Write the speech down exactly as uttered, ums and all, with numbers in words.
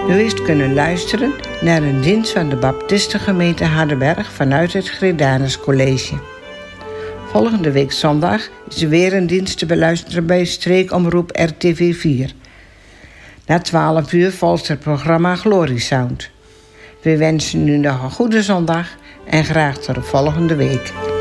U heeft kunnen luisteren naar een dienst van de Baptistengemeente Hardenberg vanuit het Gredanus College. Volgende week zondag is er weer een dienst te beluisteren bij streekomroep R T V vier. Na twaalf uur volgt het programma Glory Sound. We wensen u nog een goede zondag en graag tot de volgende week.